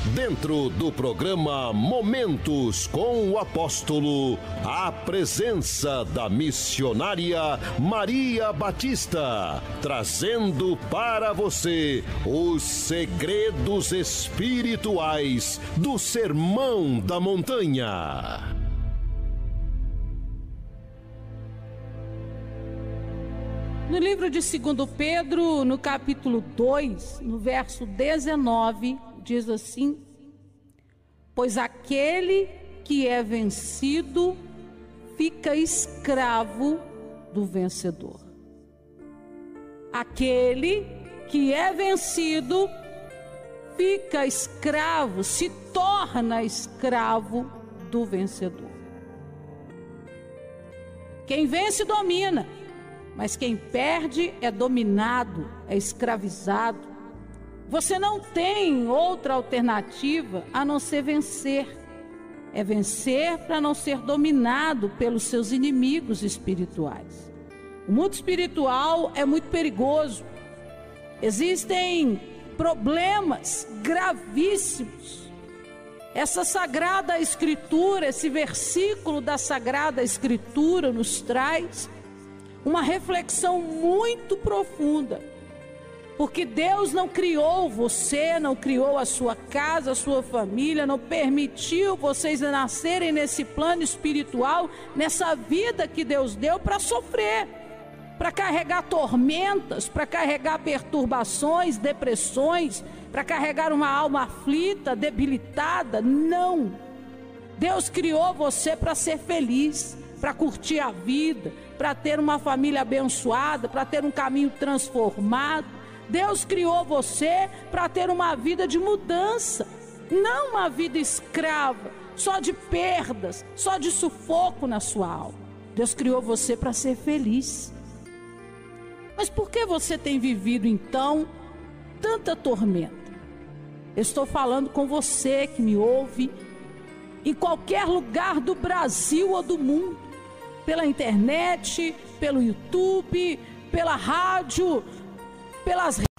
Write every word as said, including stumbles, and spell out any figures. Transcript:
Dentro do programa Momentos com o Apóstolo, a presença da missionária Maria Batista, trazendo para você os segredos espirituais do Sermão da Montanha. No livro de Segundo Pedro, no capítulo dois, no verso dezenove, diz assim: pois aquele que é vencido fica escravo do vencedor. Aquele que é vencido fica escravo, se torna escravo do vencedor. Quem vence domina, mas quem perde é dominado, é escravizado. Você não tem outra alternativa a não ser vencer. É vencer para não ser dominado pelos seus inimigos espirituais. O mundo espiritual é muito perigoso. Existem problemas gravíssimos. Essa Sagrada Escritura, esse versículo da Sagrada Escritura nos traz uma reflexão muito profunda. Porque Deus não criou você, não criou a sua casa, a sua família, não permitiu vocês nascerem nesse plano espiritual, nessa vida que Deus deu para sofrer, para carregar tormentas, para carregar perturbações, depressões, para carregar uma alma aflita, debilitada. Não! Deus criou você para ser feliz, para curtir a vida, para ter uma família abençoada, para ter um caminho transformado. Deus criou você para ter uma vida de mudança, não uma vida escrava, só de perdas, só de sufoco na sua alma. Deus criou você para ser feliz. Mas por que você tem vivido então tanta tormenta? Eu estou falando com você que me ouve em qualquer lugar do Brasil ou do mundo, pela internet, pelo YouTube, pela rádio, pelas